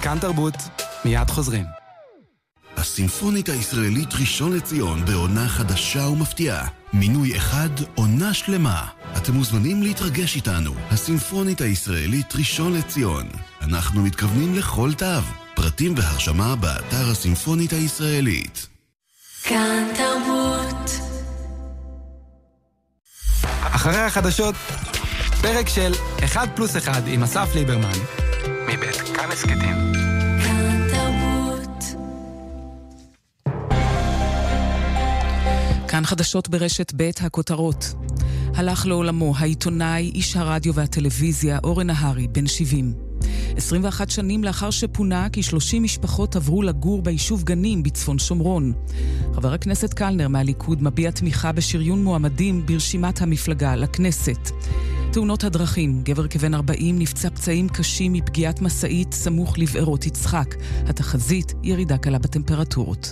כאן תרבות, מיד חוזרים. הסימפונית הישראלית ראשון לציון בעונה חדשה ומפתיעה. מינוי אחד, עונה שלמה. אתם מוזמנים להתרגש איתנו. הסימפונית הישראלית ראשון לציון. אנחנו מתכוונים לכל תו. פרטים והרשמה באתר הסימפונית הישראלית. כאן תרבות. אחרי החדשות, פרק של 1+1 עם אסף ליברמן. מבית כאן הסקטים. כאן תרבות. כאן חדשות ברשת ב' הכותרות. הלך לעולמו העיתונאי, איש הרדיו והטלוויזיה אורן נהרי, בן 70. 21 שנים לאחר שפונה, כ-30 משפחות עברו לגור ביישוב גנים בצפון שומרון. חבר הכנסת קלנר מהליכוד מביע תמיכה בשריון מועמדים ברשימת המפלגה לכנסת. תאונות הדרכים, גבר כבן 40 נפצע פצעים קשים מפגיעת מסעית סמוך לבארות יצחק. התחזית, ירידה קלה בטמפרטורות.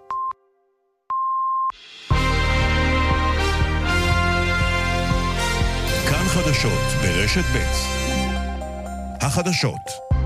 כאן חדשות ברשת ב' החדשות.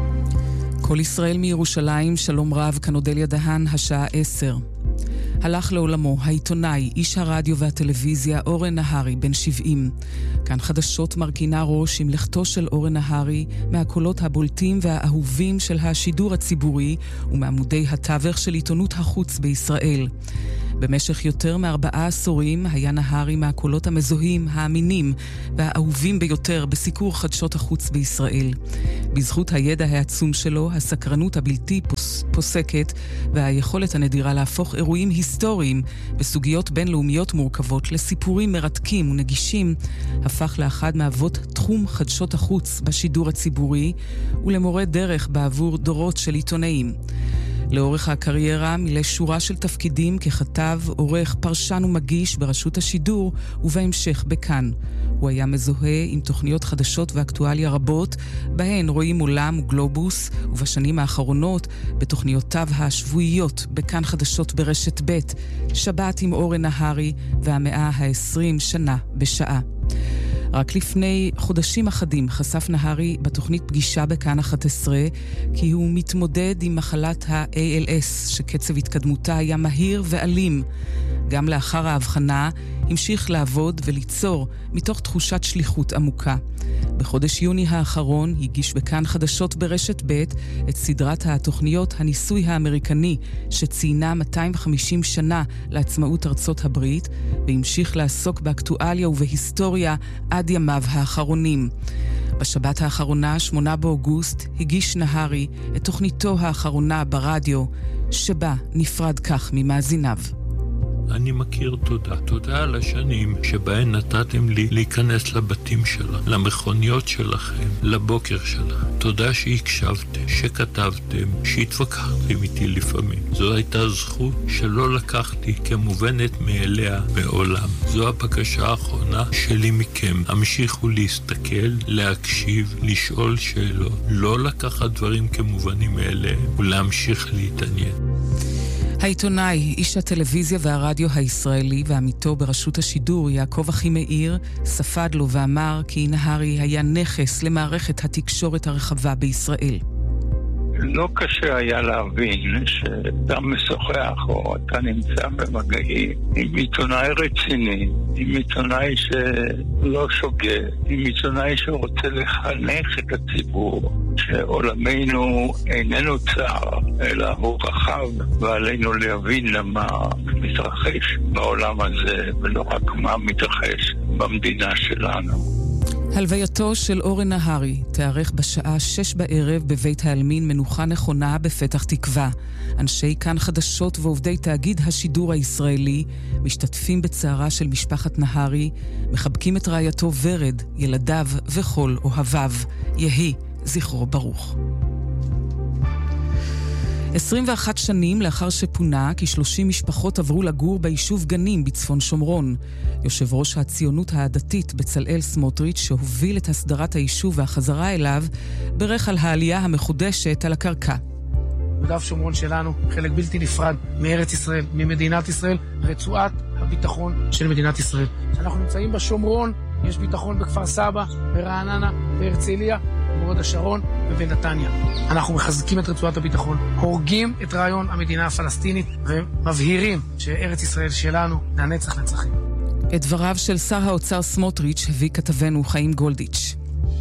כל ישראל מירושלים, שלום רב, כאן אודליה דהן, השעה 10. הלך לעולמו העיתונאי, איש הרדיו והטלוויזיה אורן נהרי, בן 70. כאן חדשות מרכינה ראש עם לכתו של אורן נהרי מהקולות הבולטים והאהובים של השידור הציבורי ומעמודי התווך של עיתונות החוץ בישראל. במשך יותר מ4 עשורים היה נהרי מהקולות המזוהים, האמינים והאהובים ביותר בסיקור חדשות החוץ בישראל. בזכות הידע העצום שלו, הסקרנות הבלתי פוסקת והיכולת הנדירה להפוך אירועים היסטוריים בסוגיות בינלאומיות מורכבות לסיפורים מרתקים ונגישים, הפך לאחד מאבות תחום חדשות החוץ בשידור הציבורי ולמורה דרך בעבור דורות של עיתונאים. לאורך הקריירה מילא שורה של תפקידים ככתב, עורך, פרשן ומגיש ברשות השידור ובהמשך בכאן. הוא היה מזוהה עם תוכניות חדשות ואקטואליה רבות, בהן רואים עולם וגלובוס, ובשנים האחרונות בתוכניותיו השבועיות בכאן חדשות ברשת ב', שבת עם אורן נהרי והמאה ה-20 שנה בשעה. רק לפני חודשים אחדים חשף נהרי בתוכנית פגישה בכאן 11 כי הוא מתמודד עם מחלת ה-ALS שקצב התקדמותה היה מהיר ואלים. גם לאחר ההבחנה המשיך לעבוד וליצור מתוך תחושת שליחות עמוקה. בחודש יוני האחרון הגיש בכאן חדשות ברשת ב' את סדרת התוכניות הניסוי האמריקני שציינה 250 שנה לעצמאות ארצות הברית, והמשיך לעסוק באקטואליה ובהיסטוריה עד ימיו האחרונים. בשבת האחרונה, 8 באוגוסט, הגיש נהרי את תוכניתו האחרונה ברדיו, שבה נפרד כך ממאזיניו. אני מכיר תודה על השנים שבהן נתתם לי להיכנס לבתים שלה, למכוניות שלכם, לבוקר שלה. תודה שהקשבתם, שכתבתם, שהתווכחתם איתי לפעמים. זו הייתה זכות שלא לקחתי כמובנת מאליה בעולם. זו הבקשה האחרונה שלי מכם. המשיכו להסתכל, להקשיב, לשאול שאלות, לא לקחת דברים כמובנים מאליהם ולהמשיך להתעניין. העיתונאי, איש הטלוויזיה והרדיו הישראלי ועמיתו ברשות השידור, יעקב אחימאיר, ספד לו ואמר כי נהרי היה נכס למערכת התקשורת הרחבה בישראל. לא קשה היה להבין שאתה משוחח או אתה נמצא במגעים עם עיתונאי רציני, עם עיתונאי שלא שוגה, עם עיתונאי שרוצה לחנך את הציבור, שעולמנו איננו צר, אלא הוא רחב, ועלינו להבין למה מתרחש בעולם הזה, ולא רק מה מתרחש במדינה שלנו. הלווייתו של אורן נהרי תארך בשעה 6 בערב בבית העלמין מנוחה נכונה בפתח תקווה. אנשי כאן חדשות ועובדי תאגיד השידור הישראלי משתתפים בצערה של משפחת נהרי, מחבקים את רעייתו ורד, ילדיו וכל אוהביו. יהי זכרו ברוך. 21 שנים לאחר שפונה, כ-30 משפחות עברו לגור ביישוב גנים בצפון שומרון. יושב ראש הציונות הדתית בצלאל סמוטריץ', שהוביל את הסדרת היישוב והחזרה אליו, ברך על העלייה המחודשת על הקרקע. יהודה ושומרון שלנו, חלק בלתי נפרד מארץ ישראל, ממדינת ישראל, רצועת הביטחון של מדינת ישראל. כשאנחנו נמצאים בשומרון, יש ביטחון בכפר סבא, ברעננה, בהרצליה, בהוד השרון ובנתניה. אנחנו מחזקים את רצועת הביטחון, הורגים את רעיון המדינה הפלסטינית ומבהירים שארץ ישראל שלנו לנצח נצחים. את דבריו של שר האוצר סמוטריץ' הביא כתבנו חיים גולדיץ'.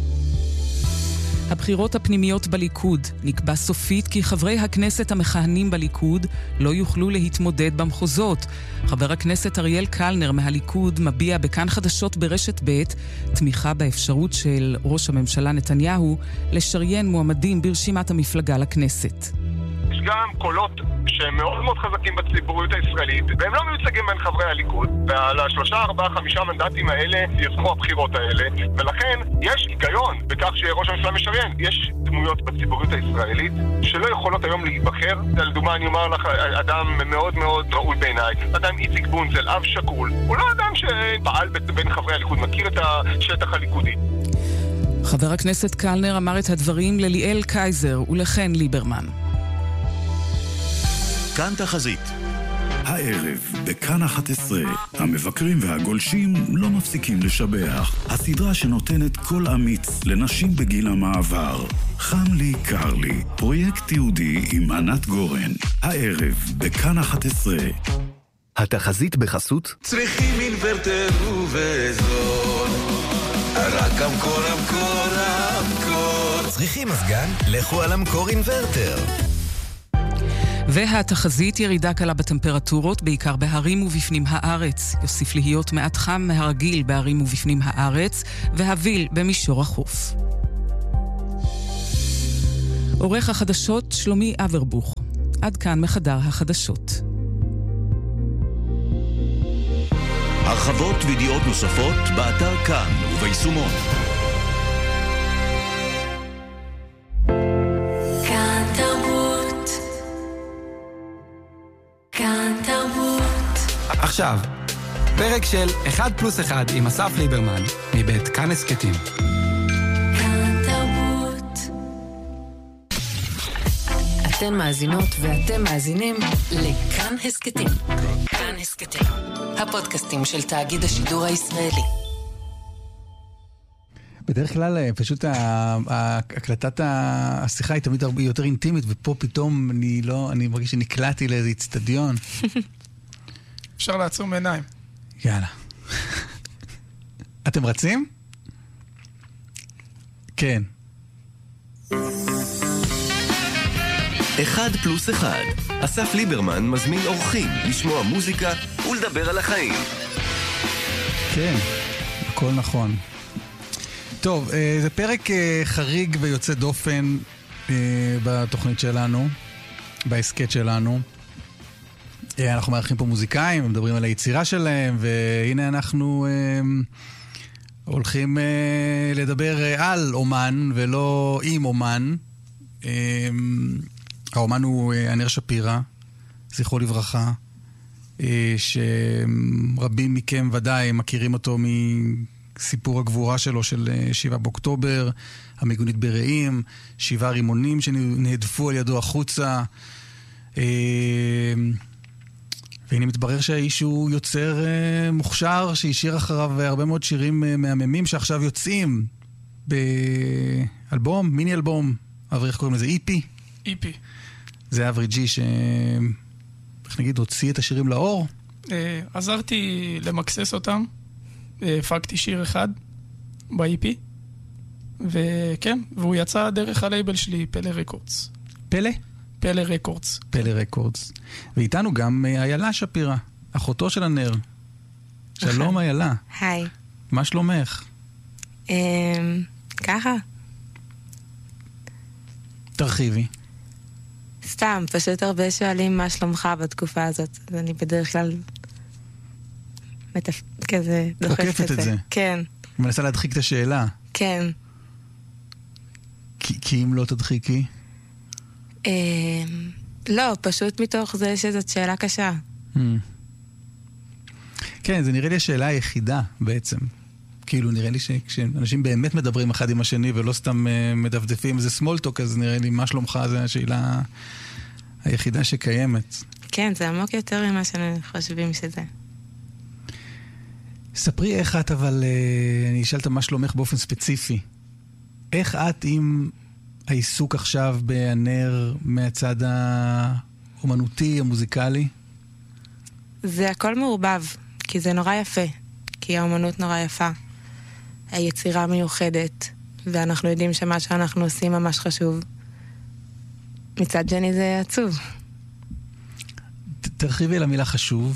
הבחירות הפנימיות בליכוד נקבע סופית כי חברי הכנסת המכהנים בליכוד לא יוכלו להתמודד במחוזות. חבר הכנסת אריאל קלנר מהליכוד מביע בכאן חדשות ברשת ב' תמיכה באפשרות של ראש הממשלה נתניהו לשריין מועמדים ברשימת המפלגה לכנסת. יש גם קולות שהם מאוד מאוד חזקים בציבוריות הישראלית, והם לא מיוצגים בין חברי הליכוד, ועל 3, 4, 5 מנדטים האלה יזכו הבחירות האלה, ולכן יש היגיון בכך שראש הממשלה משריין. יש דמויות בציבוריות הישראלית שלא יכולות היום להיבחר. לדוגמה, אני אומר לך, אדם מאוד מאוד ראוי בעיניי, אדם איציק בונצל, אב שקול, הוא לא אדם שפעל בין חברי הליכוד, מכיר את השטח הליכודי. חבר הכנסת קלנר אמר את הדברים לליאל קייזר ולחן ליברמן. כאן תחזית. הערב, בכאן 11, המבקרים והגולשים לא מפסיקים לשבח. הסדרה שנותנת קול אמיץ לנשים בגיל המעבר. חם לי, קר לי. פרויקט תיעודי עם ענת גורן. הערב, בכאן 11. התחזית בחסות? צריכים אינוורטר ובזול. רק המקור, המקור, המקור. צריכים מזגן? לכו על המקור אינוורטר. והתחזית ירידה קלה בטמפרטורות, בעיקר בהרים ובפנים הארץ. יוסיף להיות מעט חם מהרגיל בערים ובפנים הארץ, והביל במישור החוף. עורך החדשות שלומי אברבוך. עד כאן מחדר החדשות. הרחבות וידיעות נוספות באתר כאן וביישומון. עכשיו, פרק של 1+1 עם אסף ליברמן, מבית כאן הסקטים. אתן מאזינות ואתם מאזינים לכאן הסקטים. כאן הסקטים, הפודקאסטים של תאגיד השידור הישראלי. בדרך כלל פשוט הקלטת השיחה היא תמיד הרבה יותר אינטימית, ופה פתאום אני מרגיש שנקלעתי לאיזה אצטדיון. אפשר לעצום עיניים. יאללה. אתם רצים? כן. 1+1. אסף ליברמן מזמין אורחים לשמוע מוזיקה ולדבר על החיים. כן, הכל נכון. טוב, זה פרק חריג ויוצא דופן בתוכנית שלנו, בהסקט שלנו. אנחנו מארחים פה מוזיקאים, מדברים על היצירה שלהם, והנה אנחנו הולכים לדבר על אומן ולא עם אומן. האומן הוא ענר שפירא, זכרו לברכה, שרבים מכם ודאי מכירים אותו מסיפור הגבורה שלו של 7 באוקטובר, המיגונית ברעים, 7 רימונים שנהדפו על ידו החוצה. והנה מתברר שהאיש הוא יוצר מוכשר שהשאיר אחריו הרבה מאוד שירים מהממים שעכשיו יוצאים באלבום, מיני אלבום, איך קוראים לזה? איפי? איפי. זה אברי ג'י איך נגיד, הוציא את השירים לאור? עזרתי למקסס אותם, הפקתי שיר אחד באיפי, וכן, והוא יצא דרך הלייבל שלי, פלא רקורדס. פלא? פלא רקורדס. פלא רקורדס. ואיתנו גם איילה שפירא, אחותו של ענר. שלום איילה. היי. מה שלומך? ככה. תרחיבי. סתם, פשוט הרבה שואלים מה שלומך בתקופה הזאת. אז אני בדרך כלל כזה דוחפת את זה. כן. מנסה להדחיק את השאלה. כן. כי אם לא תדחיקי? לא, פשוט מתוך זה שזאת שאלה קשה. כן, זה נראה לי השאלה היחידה בעצם. כאילו נראה לי שכשאנשים באמת מדברים אחד עם השני ולא סתם מדפדפים איזה סמולטוק, אז נראה לי מה שלומך זה השאלה היחידה שקיימת. כן, זה עמוק יותר ממה שחושבים שזה. ספרי איך את, אבל אני אשאלת מה שלומך באופן ספציפי. איך את עם העיסוק עכשיו באנר מהצד האומנותי, המוזיקלי? זה הכל מעורבב, כי זה נורא יפה, כי האומנות נורא יפה. היצירה מיוחדת, ואנחנו יודעים שמה שאנחנו עושים ממש חשוב. מצד שני זה עצוב. תרחיבי על המילה חשוב.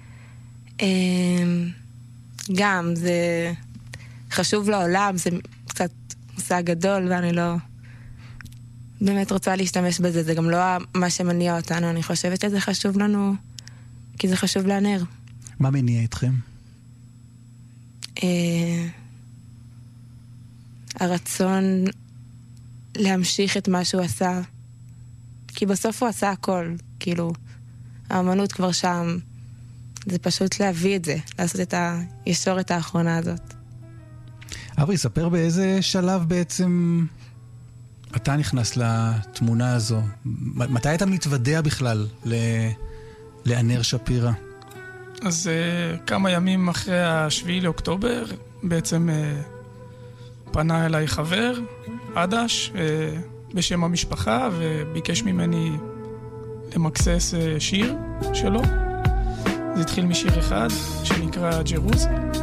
גם, זה חשוב לעולם, זה קצת מושג גדול, ואני לא באמת רוצה להשתמש בזה. זה גם לא מה שמניע אותנו. אני חושבת שזה חשוב לנו, כי זה חשוב לאנר. מה מניע אתכם? הרצון להמשיך את מה שהוא עשה, כי בסוף הוא עשה הכל, כאילו האמנות כבר שם, זה פשוט להביא את זה, לעשות את הישורת האחרונה הזאת. אברי, ספר באיזה שלב בעצם אתה נכנס לתמונה הזו, מתי אתה מתוודע בכלל לאנר שפירא? אז כמה ימים אחרי השביעי לאוקטובר, בעצם פנה אליי חבר, עדש, בשם המשפחה, וביקש ממני למקסס שיר שלו. זה התחיל משיר אחד, שנקרא ג'רוז.